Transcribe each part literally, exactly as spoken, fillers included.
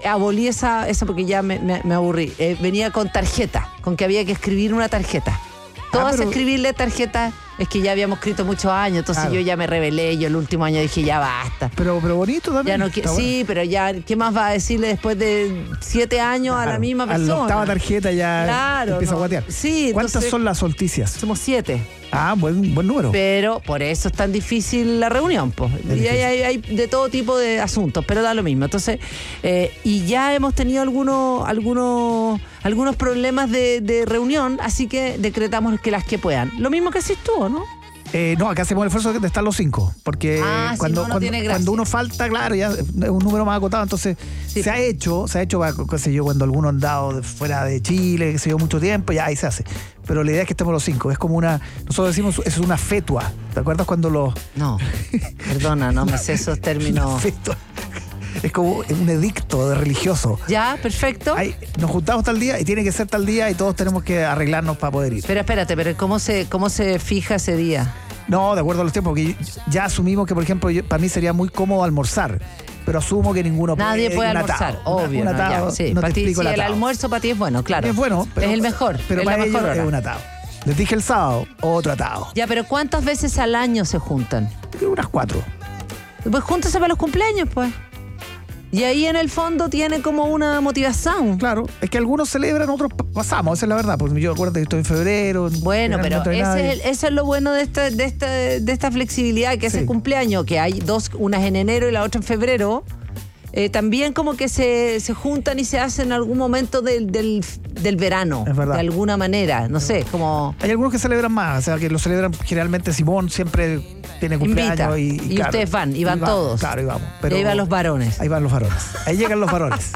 abolí esa, esa porque ya me, me, me aburrí. Eh, venía con tarjeta, con que había que escribir una tarjeta. Todas ah, pero... escribirle tarjeta, es que ya habíamos escrito muchos años, entonces claro. Yo ya me rebelé, yo el último año dije ya basta. Pero, pero bonito también. Ya no, sí, bueno. Pero ya, ¿qué más va a decirle después de siete años claro. A la misma persona? A la octava tarjeta ya claro, empieza no. a guatear. Sí, ¿cuántas entonces, son las solticias? Somos siete. Ah, buen, buen número. Pero por eso es tan difícil la reunión, pues. Y hay, hay, hay de todo tipo de asuntos, pero da lo mismo. Entonces, eh, y ya hemos tenido algunos, algunos, algunos problemas de, de reunión, así que decretamos que las que puedan. Lo mismo que haces tú, ¿no? Eh, no, acá hacemos el esfuerzo de estar los cinco, porque ah, cuando, si no, no cuando, cuando uno falta, claro, ya es un número más acotado, entonces sí, se ha hecho, se ha hecho, qué sé yo, cuando alguno han dado fuera de Chile, que se dio mucho tiempo, ya ahí se hace. Pero la idea es que estemos los cinco, es como una, nosotros decimos, es una fetua, ¿te acuerdas cuando los... No, perdona, no me sé esos términos. Es como un edicto de religioso. Ya, perfecto. Ahí, nos juntamos tal día y tiene que ser tal día y todos tenemos que arreglarnos para poder ir. Pero espérate, pero ¿cómo se, cómo se fija ese día? No, de acuerdo a los tiempos, porque ya asumimos que, por ejemplo, yo, para mí sería muy cómodo almorzar, pero asumo que ninguno puede. Nadie puede almorzar, atado, obvio. Un atado, no, ya, sí. no Para te ti, explico sí, el el atado. almuerzo para ti es bueno, claro. Es bueno, pero, es el mejor. Pero es para la ellos mejor hora. Es un atado. Les dije el sábado, otro atado. Ya, pero ¿cuántas veces al año se juntan? Unas cuatro. Pues júntense para los cumpleaños, pues. Y ahí en el fondo tiene como una motivación. Claro, es que algunos celebran, otros pasamos, esa es la verdad. Porque yo recuerdo que estoy en febrero. Bueno, pero no ese es el, eso es lo bueno de esta, de esta, de esta flexibilidad, que es sí. El cumpleaños, que hay dos, unas en enero y la otra en febrero. Eh, también como que se, se juntan y se hacen en algún momento del, del, del verano, es verdad. De alguna manera, no sé, como... Hay algunos que celebran más, o sea, que lo celebran generalmente. Simón siempre tiene cumpleaños. Y, y, y, y claro, ustedes van, y van y todos. Claro, y vamos. Pero y ahí van los varones. Ahí van los varones, ahí llegan los varones.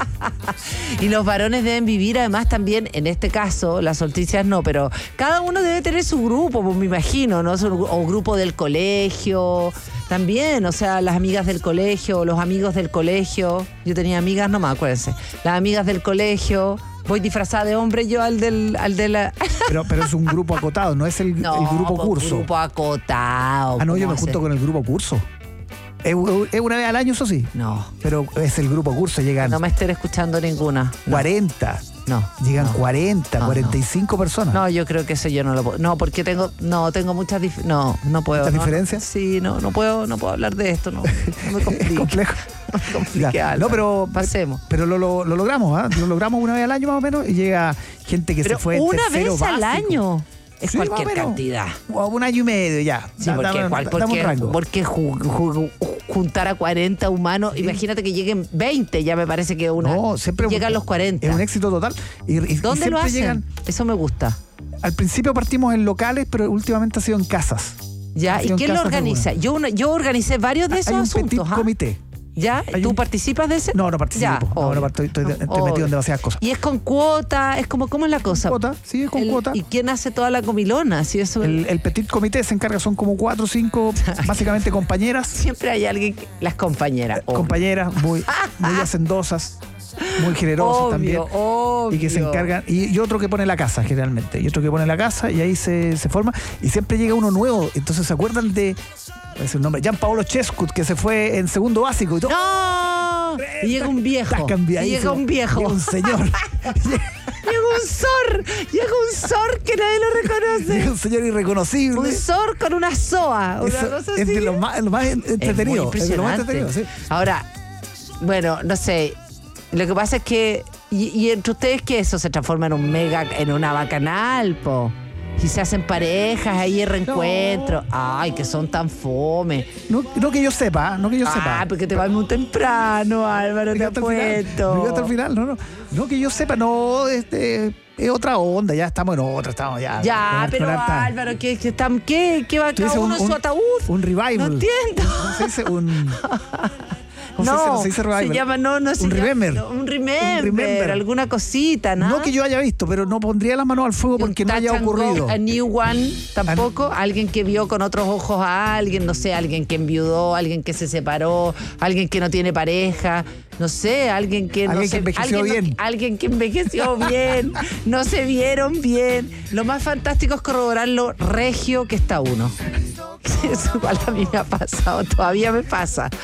Y los varones deben vivir además también, en este caso, las solticias no, pero cada uno debe tener su grupo, pues me imagino, ¿no? O grupo del colegio... También, o sea, las amigas del colegio, los amigos del colegio. Yo tenía amigas, no me acuérdense. Las amigas del colegio. Voy disfrazada de hombre yo al del... Al de la... pero, pero es un grupo acotado, no es el, no, el grupo curso. grupo acotado. Ah, no, yo me junto con el grupo curso. ¿Es, es una vez al año, eso sí? No. Pero es el grupo curso, llegan... No me estén escuchando ninguna. No. cuarenta. No. Llegan no, cuarenta, no, cuarenta y cinco no. personas. No, yo creo que eso yo no lo puedo. No, porque tengo, no, tengo muchas dif- no, no puedo. ¿Muchas no, diferencias? Sí, no, no puedo, no puedo hablar de esto, no. No me complique. Es complejo. No me complique, Ya. No, pero pasemos. Pero lo, lo, lo logramos, ¿ah? ¿eh? Lo logramos una vez al año más o menos y llega gente que pero se fue en una tercero vez al básico. año. Es sí, cualquier cantidad. O un año y medio ya. Sí, da, porque, da, cual, da, porque, porque ju, ju, juntar a cuarenta humanos, sí. Imagínate que lleguen veinte, ya me parece que una. No, siempre llegan los cuarenta. Es un éxito total. Y, y, ¿Dónde y lo hacen? Llegan, eso me gusta. Al principio partimos en locales, pero últimamente ha sido en casas. Ya, ¿y quién lo organiza? Yo, una, yo organicé varios de esos Hay un asuntos. petit ¿ah? comité. ¿Ya? Hay ¿Tú un... participas de ese? No, no participo. Ya, no, no, estoy, estoy, estoy metido en demasiadas cosas. ¿Y es con cuota? ¿Es como, ¿Cómo es la cosa? ¿Con cuota? Sí, es con el, cuota. ¿Y quién hace toda la comilona? ¿Sí, eso? El, el petit comité se encarga, son como cuatro o cinco, básicamente compañeras. Siempre hay alguien, que, las compañeras. Eh, compañeras muy, muy hacendosas, muy generosas obvio, también. Obvio. Y que se encargan, y, y otro que pone la casa generalmente, y otro que pone la casa y ahí se, se forma, y siempre llega uno nuevo, entonces se acuerdan de, es el nombre, Gianpaolo Chescut, que se fue en segundo básico y todo. ¡No! Y llega un viejo. Y llega un viejo. Llega un señor. Llega un zor. Llega un zor que nadie lo reconoce. Llega un señor irreconocible. Un zor con una soa. Una Eso, cosa es así. de lo más, lo más entretenido. Es, es de lo más entretenido, sí. Ahora, bueno, no sé. Lo que pasa es que. Y, y entre ustedes que eso se transforma en un mega, en una bacanal, po. Y se hacen parejas ahí en reencuentro. No. Ay, que son tan fome. No, no que yo sepa, no que yo ah, sepa. Ah, porque te vas muy temprano, Álvaro, te apuesto. No hasta el final, no, no. No que yo sepa, no, este. Es otra onda, ya estamos en otra, estamos ya. Ya, pero Álvaro, ¿qué, qué, qué, qué va cada uno en su ataúd? Un revival. No entiendo. ¿Cómo se dice? Un... No, no, se, no se dice revival. Se llama, no, no se un, llama, remember. No, un remember. Un remember. Alguna cosita, ¿no? No que yo haya visto, pero no pondría las manos al fuego porque no haya ocurrido. A new one, tampoco. A... Alguien que vio con otros ojos a alguien, no sé, alguien que enviudó, alguien que se separó, alguien que no tiene pareja, no sé, alguien que alguien no que se, envejeció alguien, bien. No, alguien que envejeció bien, no se vieron bien. Lo más fantástico es corroborar lo regio que está uno. Eso igual a mí me ha pasado, todavía me pasa.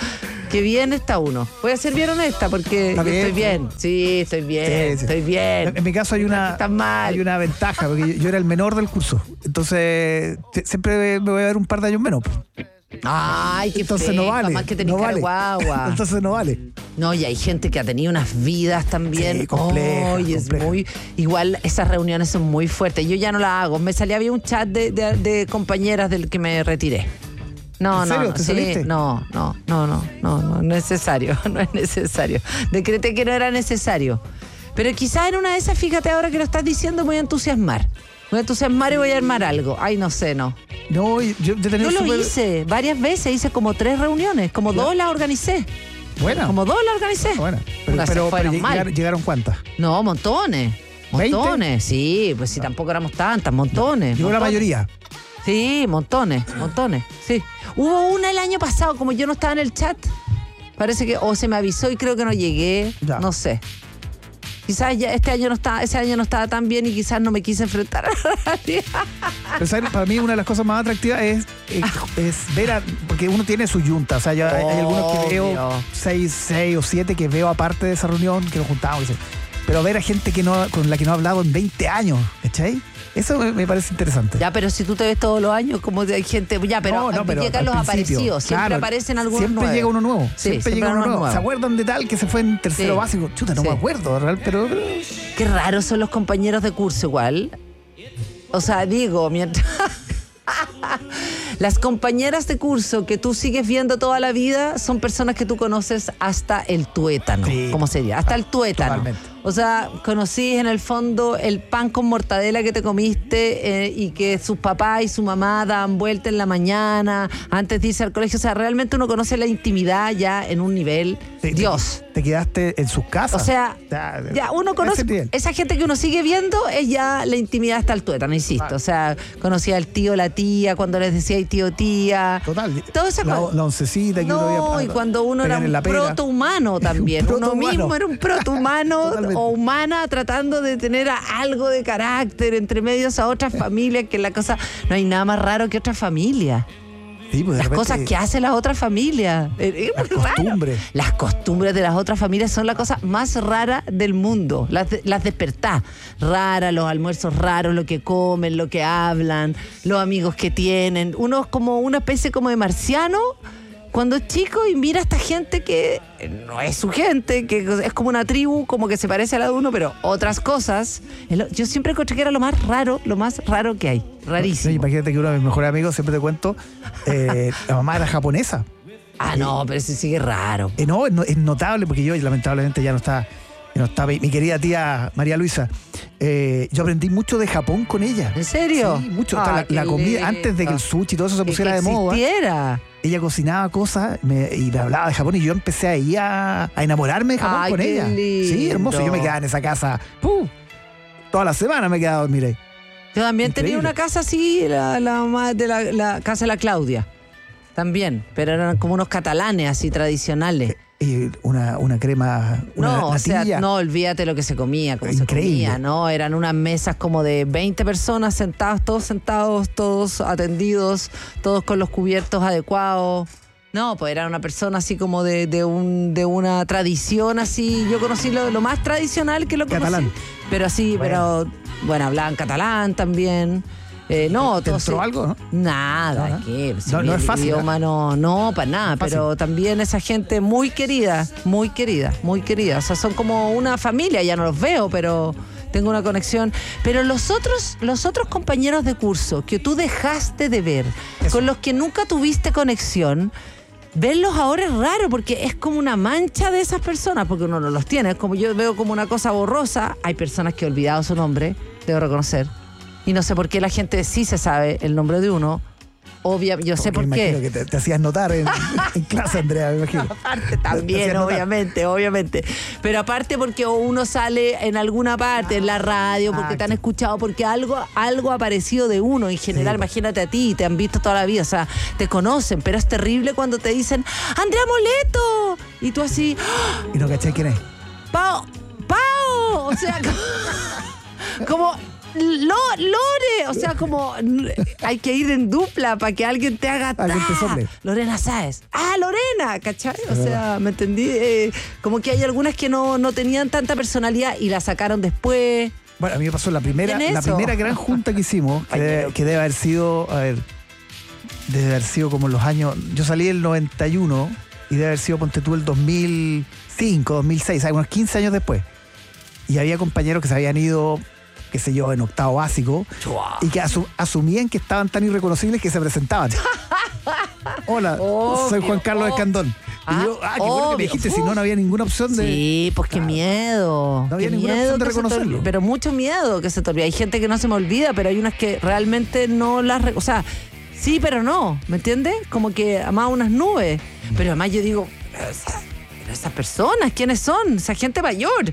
Qué bien está uno. Voy a ser bien honesta porque Está yo bien, estoy bien. Sí, estoy bien, Sí, sí. estoy bien. En mi caso hay una, Estás mal. hay una ventaja, porque yo, yo era el menor del curso. Entonces, te- siempre me voy a ver un par de años menos. Ay, qué Entonces feo, no vale. más que tenés no cara de vale. guagua. Entonces no vale. No, y hay gente que ha tenido unas vidas también. Sí, compleja, Ay, es compleja. muy. Igual esas reuniones son muy fuertes. Yo ya no las hago. Me salía había un chat de, de, de compañeras del que me retiré. No, ¿En no, serio? no, ¿Te sí, saliste? no, no, no, no, no, no, no es necesario, no es necesario. Decreté que no era necesario. Pero quizás en una de esas, fíjate ahora que lo estás diciendo, me voy a entusiasmar. Me voy a entusiasmar y voy a armar algo. Ay, no sé, no. No, yo, yo he tenido Yo lo súper- hice varias veces, hice como tres reuniones, como Claro. dos las organicé. Buena. Como dos las organicé. Buena. Pero, Unas se pero, pero fueron lleg- mal. llegaron, llegaron cuántas. No, montones. ¿veinte? Montones, sí, pues si tampoco éramos tantas, montones. Llegó la montones. mayoría. Sí, montones, montones, sí. Hubo una el año pasado, como yo no estaba en el chat, parece que o se me avisó y creo que no llegué, Ya. no sé. Quizás ya este año no estaba, ese año no estaba tan bien y quizás no me quise enfrentar a la realidad. Pero ¿sabes? Para mí una de las cosas más atractivas es, es, es ver a, porque uno tiene su yunta. O sea, yo- hay, hay algunos que Obvio. veo, seis, seis o siete que veo aparte de esa reunión, que nos juntamos. qué sé. Pero ver a gente que no, con la que no he hablado en veinte años, ¿cachai? Eso me, me parece interesante. Ya, pero si tú te ves todos los años, como hay gente, ya, pero, No, no, pero llegan al los principio, aparecidos, siempre claro, aparecen algunos Siempre nuevos. llega uno nuevo. Sí, siempre, siempre llega uno uno nuevo. nuevo. ¿Se acuerdan de tal que se fue en tercero Sí. básico? Chuta, no Sí. me acuerdo, ¿verdad? Pero, pero Qué raros son los compañeros de curso igual. O sea, digo, mientras... Las compañeras de curso que tú sigues viendo toda la vida son personas que tú conoces hasta el tuétano. Sí. ¿Cómo sería? Hasta el tuétano. Totalmente. O sea, conocí en el fondo el pan con mortadela que te comiste eh, y que sus papás y su mamá daban vuelta en la mañana antes de irse al colegio. O sea, realmente uno conoce la intimidad ya en un nivel te- Dios. Te, te quedaste en sus casas. O sea, Ya, ya uno ese conoce, nivel. esa gente que uno sigue viendo es ya la intimidad hasta el tuétano, insisto. O sea, conocía al tío, la tía, cuando les decía ay, tío, tía. Total. Toda esa la, cosa. la oncecita que No, uno había. y cuando uno era pegan en un la pera. protohumano también. Un Uno protohumano. mismo era un protohumano Totalmente. o humana tratando de tener a- algo de carácter entre medios a otras familias, que la cosa. No hay nada más raro que otra familia. Sí, pues de Las repente- cosas que hacen las otras familias. Es- es Las muy raro. costumbres. Las costumbres de las otras familias son la cosa más rara del mundo. Las, de- las despertás. Raras, los almuerzos raros, lo que comen, lo que hablan, los amigos que tienen. Uno es como una especie como de marciano cuando es chico y mira a esta gente que no es su gente, que es como una tribu, como que se parece a la de uno, pero otras cosas. Es lo- Yo siempre encontré que era lo más raro, lo más raro que hay. Sí, Rarísimo. imagínate que uno de mis mejores amigos, siempre te cuento, eh, la mamá era japonesa. Ah, no, pero sí sigue raro. Eh, no, es, no- es notable porque yo lamentablemente ya no está, ya no está mi, mi querida tía María Luisa. eh, yo aprendí mucho de Japón con ella. ¿En serio? Sí, mucho. Ah, Hasta la, qué la comida, lindo. antes de que el sushi y todo eso se Que- pusiera que de moda, existiera. ella cocinaba cosas me- y me hablaba de Japón y yo empecé ahí a, a enamorarme de Japón Ay, con qué ella. Sí, lindo. hermoso. Yo me quedaba en esa casa. ¡puh! Toda la semana me quedaba a dormir ahí. Yo también tenía Increíble. una casa así, la, la mamá de la, la casa de la Claudia. También, pero eran como unos catalanes así tradicionales. Y una, una crema, una No, o sea, natilla. no olvídate lo que se comía, cómo Increíble. se comía, ¿no? Eran unas mesas como de veinte personas sentadas, todos sentados, todos atendidos, todos con los cubiertos adecuados. No, pues era una persona así como de, de, un, de una tradición así. Yo conocí lo, lo más tradicional que lo conocí. Catalán. Pero así, Bueno. pero bueno, hablaban catalán también. Eh, no, ¿Te todo entró sí. algo, no? Nada, No, no. ¿qué? Si No, no mi es fácil, idioma no, no, para nada, Fácil. pero también esa gente muy querida, muy querida, muy querida. O sea, son como una familia, ya no los veo, pero tengo una conexión. Pero los otros, los otros compañeros de curso que tú dejaste de ver, Eso. con los que nunca tuviste conexión, verlos ahora es raro porque es como una mancha de esas personas, porque uno no los tiene. Es como yo veo como una cosa borrosa. Hay personas que he olvidado su nombre, debo reconocer. Y no sé por qué la gente sí se sabe el nombre de uno. Obvia, yo sé Porque por imagino qué. que te, te hacías notar en, en clase, Andrea, me imagino. Aparte Te también, hacías notar. obviamente, obviamente. Pero aparte porque uno sale en alguna parte, en la radio, porque te han Exacto. escuchado, porque algo, algo ha aparecido de uno en general. Sí, pues. Imagínate a ti, te han visto toda la vida, o sea, te conocen, pero es terrible cuando te dicen, ¡Andrea Moleto! Y tú así, ¡ah! Y no caché quién es. ¡Pao! ¡Pao! O sea, como, como Lo, Lore, o sea, como hay que ir en dupla para que alguien te haga Alguien te sople. Lorena Sáez. Ah, Lorena, ¿cachai? O sea, ¿me entendí? Eh, como que hay algunas que no, no tenían tanta personalidad y la sacaron después. Bueno, a mí me pasó la primera, ¿En la eso? primera gran junta que hicimos, que debe, que debe haber sido, a ver, debe haber sido como en los años, yo salí el noventa y uno y debe haber sido, ponte tú, el dos mil cinco, dos mil seis, unos quince años después. Y había compañeros que se habían ido, qué sé yo, en octavo básico, Chua. y que asu- asumían que estaban tan irreconocibles que se presentaban. Hola, Obvio, soy Juan Carlos obvio. Escandón. Ah, y yo, ah, qué bueno que me obvio. dijiste, si no, no había ninguna opción de... Sí, pues qué Claro. miedo. No había qué ninguna miedo opción de que se te reconocerlo. olvide, pero mucho miedo que se te olvide. Hay gente que no se me olvida, pero hay unas que realmente no las... re- O sea, sí, pero no, ¿me entiendes? Como que además unas nubes. Pero además yo digo, pero, esa- pero esas personas, ¿quiénes son? Esa gente mayor.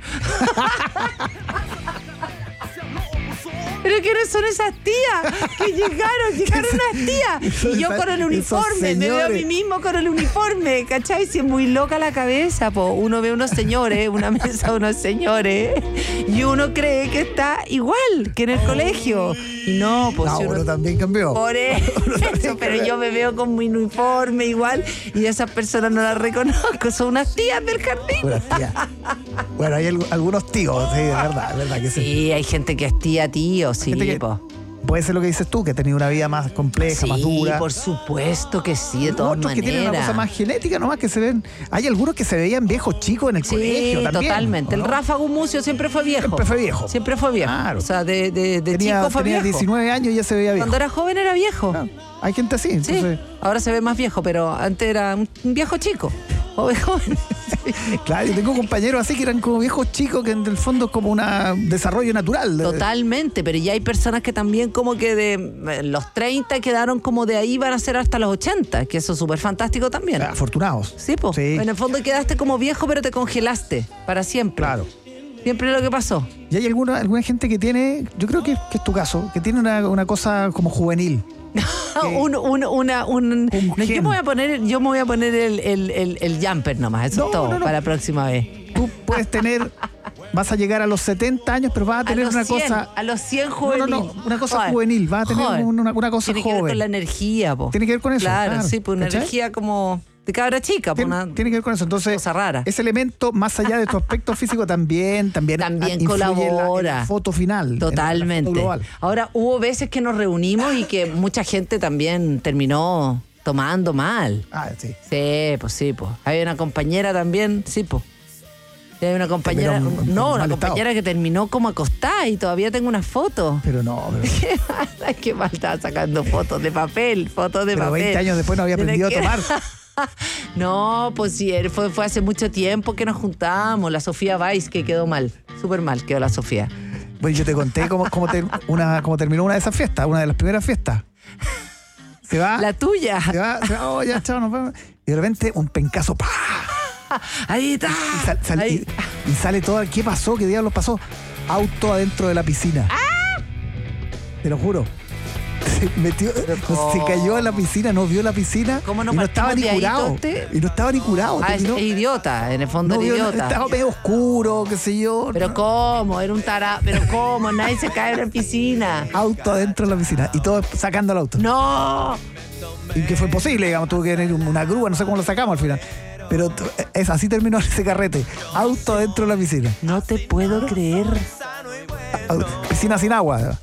¿Pero quiénes son esas tías que llegaron? Llegaron unas tías. Y yo con el Esos uniforme, me veo a mí señores. mismo con el uniforme, ¿cachai? Si es muy loca la cabeza, po. Uno ve unos señores, una mesa de unos señores, y uno cree que está igual que en el colegio. Y no, pues No, si uno... uno también cambió. Por eso, pero yo me veo con mi uniforme igual y esas personas no las reconozco, son unas tías del jardín. Buenas tías. Bueno, hay algu- algunos tíos, sí, de verdad, de verdad que sí. Sí, hay gente que es tía, tío, sí, Gente que- po. Puede ser lo que dices tú, que ha tenido una vida más compleja, más Sí, dura. por supuesto que sí, de todas Otros que maneras. tienen una cosa más genética nomás, que se ven. Hay algunos que se veían viejos chicos en el Sí, colegio también. totalmente. ¿o no? El Rafa Gumucio siempre fue viejo. Siempre fue viejo. Siempre fue viejo. Claro. O sea, de, de, de tenía, chico fue tenía viejo. diecinueve años y ya se veía viejo. Cuando era joven era viejo. Claro, hay gente así, Sí, entonces. ahora se ve más viejo, pero antes era un un viejo chico. Joven, joven. Claro, yo tengo compañeros así que eran como viejos chicos que en el fondo es como un desarrollo natural. Totalmente, pero ya hay personas que también como que de eh, los treinta quedaron como de ahí van a ser hasta los ochenta, que eso es súper fantástico también. Afortunados. Sí, pues. Sí. En el fondo quedaste como viejo, pero te congelaste para siempre. Claro. Siempre es lo que pasó. Y hay alguna, alguna gente que tiene, yo creo que, que es tu caso, que tiene una, una cosa como juvenil. un, un, una, un, Un no, yo gen. me voy a poner, yo me voy a poner el, el, el, el jumper nomás, eso No, es todo no, no. para la próxima vez. Tú puedes tener, vas a llegar a los setenta años, pero vas a A tener los una cien, cosa... a los cien No, juvenil. no, no, una cosa Joder. juvenil, vas a tener Joder. una, una cosa Tiene que ver joven. con la energía, po. Tiene que ver con eso, Claro, claro. sí, pues una ¿Cachai? energía como de cabra chica, pues Tiene, una tiene que ver con eso. Entonces, cosa rara. ese elemento, más allá de tu aspecto físico, también, también, También influye en la- en la, colabora. foto final. en la- en la Totalmente. foto global. Ahora, hubo veces que nos reunimos y que mucha gente también terminó tomando mal. Ah, sí. Sí, pues sí, pues. Hay una compañera también, sí, pues. Sí, hay una compañera, Terminó en- en no, una mal compañera que terminó como acostada y todavía tengo una foto. Pero no, pero, Qué mala, qué mal estaba sacando fotos de papel, fotos de pero papel. veinte años después no había Tiene aprendido a que- tomar. No, pues sí, él fue, fue hace mucho tiempo que nos juntamos. La Sofía Weiss, que quedó mal, súper mal quedó la Sofía. Bueno, yo te conté cómo, cómo, te- una, cómo terminó una de esas fiestas, una de las primeras fiestas. Se va, La tuya. se va, se va, oh, ya, chao, nos vemos. Y de repente un pencazo, ¡pah! Ahí está. Y, sal- sal- Ahí. y- y sale todo, ¿qué pasó? ¿Qué diablos pasó? Auto adentro de la piscina. Te lo juro. Se metió, ¿cómo? se cayó a la piscina, no vio la piscina. ¿Cómo no y no estaba ni partimos de ahí, curado. Tote? Y no estaba ni curado. Ah, es, terminó- es idiota, en el fondo no era vio- idiota. estaba medio oscuro, qué sé yo. Pero cómo, era un tará, pero cómo, nadie se cae en la piscina. Auto adentro de la piscina. Y todo sacando el auto. No. Y que fue imposible, digamos, tuvo que venir una grúa, no sé cómo lo sacamos al final. Pero t- es así terminó ese carrete. Auto adentro de la piscina. No te puedo creer. Au- Piscina sin agua.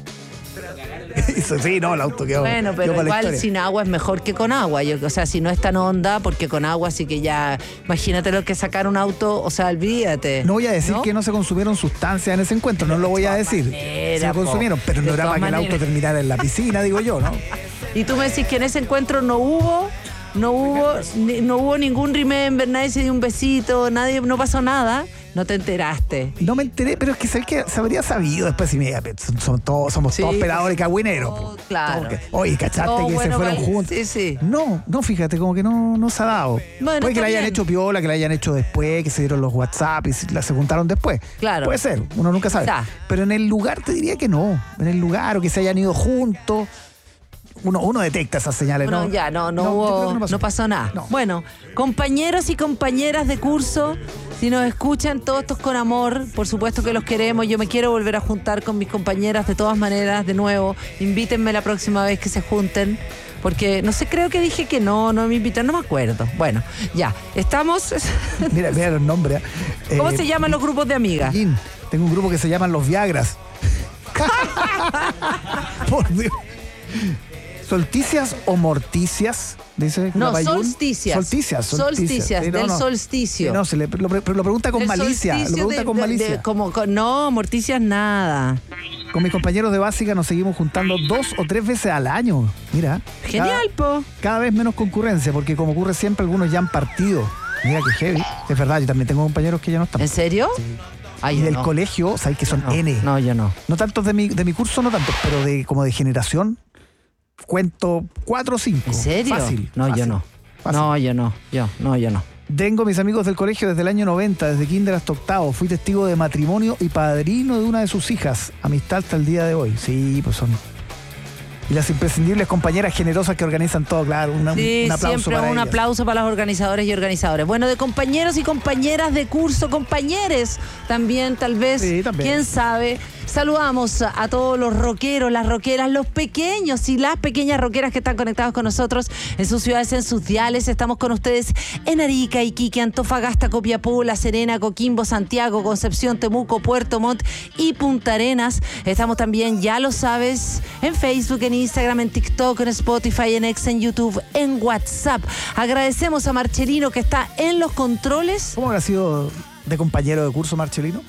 Eso sí, no, el auto quedó. Bueno, quedó pero para la igual historia. sin agua es mejor que con agua. Yo, o sea, si no es tan honda, porque con agua sí que ya. Imagínate lo que sacar un auto, o sea, olvídate. No voy a decir ¿no? que no se consumieron sustancias en ese encuentro, no lo voy a decir. maneras, Se lo po. consumieron, pero De no era todas para que el auto maneras. terminara en la piscina, digo yo, ¿no? Y tú me decís que en ese encuentro no hubo, no hubo, ni- no hubo ningún remember, nadie se dio un besito, nadie, no pasó nada. No te enteraste. No me enteré, pero es que sabes que se habría sabido después si me son, son todos, somos Sí, todos pues, peladores cagüineros. todo, po. claro. Todos que- Oye, ¿cachaste Todo que bueno, se fueron vale. juntos? Sí, sí. No, no, fíjate, como que no, no se ha dado. Bueno, Puede que está la hayan bien. hecho piola, que la hayan hecho después, que se dieron los WhatsApp y se, la- se juntaron después. Claro. Puede ser, uno nunca sabe. Ya. Pero en el lugar te diría que no. En el lugar, o que se hayan ido juntos. Uno, uno detecta esas señales, Bueno, ¿no? ya, no, no, No, yo creo hubo, que no no pasó, pasó. nada. No. Bueno, compañeros y compañeras de curso, si nos escuchan todos estos con amor, por supuesto que los queremos. Yo me quiero volver a juntar con mis compañeras de todas maneras, de nuevo. Invítenme la próxima vez que se junten. Porque, no sé, creo que dije que no, no me invitan, no me acuerdo. Bueno, ya, estamos... Mira, mira los nombres. ¿eh? ¿Cómo Eh, se llaman los grupos de amigas? Pillín, tengo un grupo que se llaman Los Viagras. Por Dios. ¿Solticias o morticias? Dice No, Clavayún. solsticias. Solsticias. Solsticias, Sí, no, del no. solsticio. Sí, no, se le, lo, pero lo pregunta con El malicia. Lo solsticio pregunta de- con de- malicia. de- como, con- no, morticias nada. Con mis compañeros de básica nos seguimos juntando dos o tres veces al año. Mira. Genial, cada, po. cada vez menos concurrencia, porque como ocurre siempre, algunos ya han partido. Mira qué heavy. Es verdad, yo también tengo compañeros que ya no están. ¿En serio? Ay, y yo del no. colegio, sabéis que son No, N. no, yo no. No tantos de mi, de mi curso, no tantos, pero de como de generación, cuento cuatro o cinco. ¿En serio? Fácil. No, fácil, yo no. fácil. No, yo no. Yo, no, yo no. Tengo mis amigos del colegio desde el año noventa, desde kinder hasta octavo. Fui testigo de matrimonio y padrino de una de sus hijas. Amistad hasta el día de hoy. Sí, pues son... Y las imprescindibles compañeras generosas que organizan todo, claro. Una, Sí, un aplauso siempre para un ellas. aplauso para los organizadores y organizadores. Bueno, de compañeros y compañeras de curso, compañeres también, tal vez. Sí, también. ¿Quién sabe? Saludamos a, a todos los rockeros, las rockeras, los pequeños y las pequeñas rockeras que están conectados con nosotros en sus ciudades, en sus diales. Estamos con ustedes en Arica, Iquique, Antofagasta, Copiapó, La Serena, Coquimbo, Santiago, Concepción, Temuco, Puerto Montt y Punta Arenas. Estamos también, ya lo sabes, en Facebook, en Instagram, en TikTok, en Spotify, en X, en YouTube, en WhatsApp. Agradecemos a Marcelino que está en los controles. ¿Cómo habrá sido de compañero de curso, Marcelino?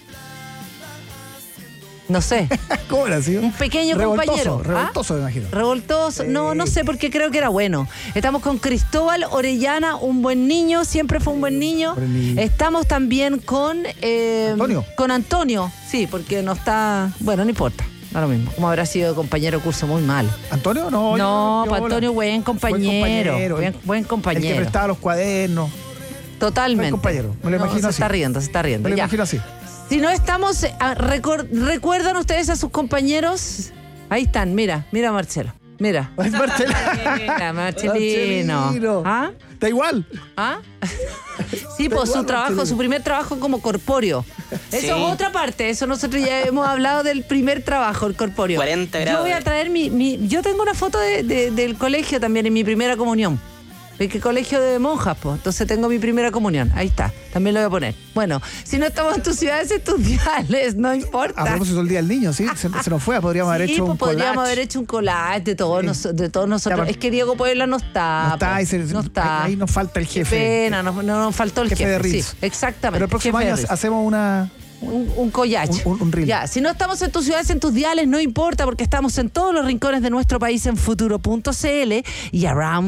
No sé, ¿Cómo habrá sido? un pequeño Revoltoso, compañero. ¿Ah? Revoltoso, me imagino. Revoltoso, no, Sí. no sé porque creo que era bueno. Estamos con Cristóbal Orellana, un buen niño, siempre fue un buen niño. Buen niño. Estamos también con eh, Antonio. Con Antonio, sí, porque no está, bueno, no importa, da lo mismo. Como habrá sido compañero de curso muy mal. ¿Antonio? No, No, yo- yo- pues hola. Antonio, buen compañero, compañero. buen, buen El que compañero, prestaba los cuadernos. totalmente. buen compañero, me lo No, imagino se así. está riendo, se está riendo. Me lo ya. imagino así. Si no estamos, eh, ah, recor- ¿recuerdan ustedes a sus compañeros? Ahí están, mira, mira Marcelo, mira. Es Marcelino. Mira, Marcelino. Marcelino. ¿Ah? Da igual. ¿Ah? Sí, pues su igual, trabajo, Marcelino. su primer trabajo como corpóreo. Eso Sí. es otra parte, eso nosotros ya hemos hablado del primer trabajo, el corpóreo. cuarenta Yo grados. voy a traer mi, mi- yo tengo una foto de- de- del colegio también en mi primera comunión. ¿De qué colegio de monjas, pues? Entonces tengo mi primera comunión. Ahí está. También lo voy a poner. Bueno, si no estamos en tus ciudades estudiales, no importa. A propósito del Día del Niño, ¿sí? Se, se nos fue, podríamos haber Sí, hecho pues un podríamos collage. haber hecho un collage de todos, Sí. nos- de todos nosotros. Ya, pero- Es que Diego Puebla no está. No está, pues. y se- no está. ahí nos falta el Qué jefe. pena, nos, no, nos faltó el Jefe jefe. de Reels. Sí, exactamente. Pero el próximo jefe de año Reels. hacemos una... Un, un collage. Un- un- un reel. Ya, si no estamos en tus ciudades, en tus diales, no importa, porque estamos en todos los rincones de nuestro país en futuro punto c l y around.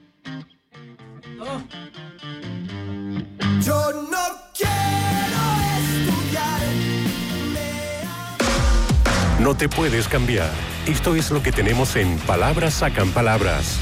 Yo no quiero estudiar. No te puedes cambiar. Esto es lo que tenemos en Palabras Sacan Palabras.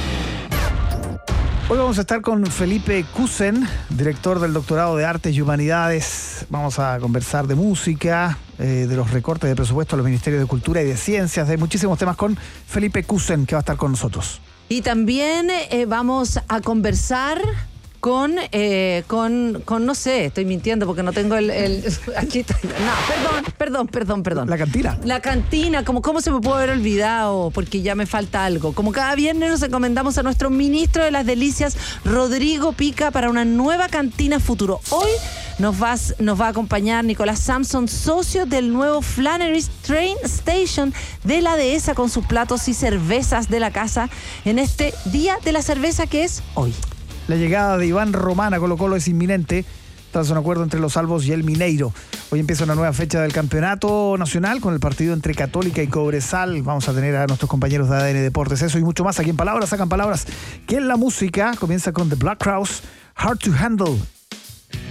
Hoy vamos a estar con Felipe Kusen, director del Doctorado de Artes y Humanidades. Vamos a conversar de música, eh, de los recortes de presupuesto a los Ministerios de Cultura y de Ciencias, de muchísimos temas con Felipe Kusen, que va a estar con nosotros. Y también eh, vamos a conversar con, eh, con, con, no sé, estoy mintiendo porque no tengo el... el aquí está. No, perdón, perdón, perdón, perdón. La cantina. La cantina, como cómo se me puede haber olvidado, porque ya me falta algo. Como cada viernes nos encomendamos a nuestro ministro de las Delicias, Rodrigo Pica, para una nueva cantina futuro. Hoy nos, vas, nos va a acompañar Nicolás Samson, socio del nuevo Flannery's Train Station de la dehesa, con sus platos y cervezas de la casa en este Día de la Cerveza que es hoy. La llegada de Iván Román a Colo Colo es inminente tras un acuerdo entre los Albos y el Mineiro. Hoy empieza una nueva fecha del campeonato nacional con el partido entre Católica y Cobresal. Vamos a tener a nuestros compañeros de A D N Deportes. Eso y mucho más aquí en Palabras Sacan Palabras, que en la música comienza con The Black Crowes, Hard to Handle.